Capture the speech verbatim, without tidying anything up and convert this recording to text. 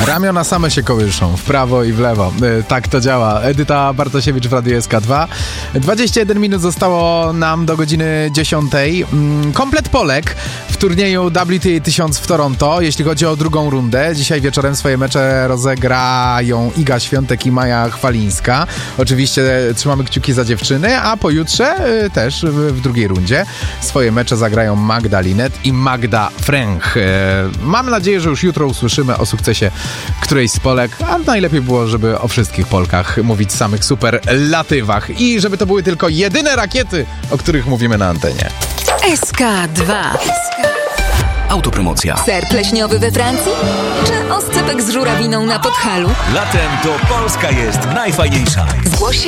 Ramiona same się kołyszą, w prawo i w lewo. Tak to działa. Edyta Bartosiewicz w Radiu S K dwa. dwadzieścia jeden minut zostało nam do godziny dziesiątej. Komplet Polek w turnieju W T A tysiąc w Toronto, jeśli chodzi o drugą rundę. Dzisiaj wieczorem swoje mecze rozegrają Iga Świątek i Maja Chwalińska. Oczywiście trzymamy kciuki za dziewczyny, a pojutrze też w drugiej rundzie swoje mecze zagrają Magda Linet i Magda Fręch. Mam nadzieję, że już jutro usłyszymy o sukcesie którejś z Polek, a najlepiej było, żeby o wszystkich Polkach mówić samych superlatywach i żeby to były tylko jedyne rakiety, o których mówimy na antenie. S K dwa. Autopromocja. Ser pleśniowy we Francji? Czy oscypek z żurawiną na Podhalu? Latem to Polska jest najfajniejsza. Zgłoś się